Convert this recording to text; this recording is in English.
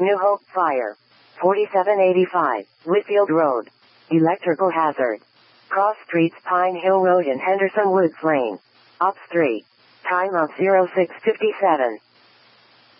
New Hope Fire. 4785, Whitfield Road. Electrical hazard. Cross Streets, Pine Hill Road and Henderson Woods Lane. Ops 3. Time of 0657.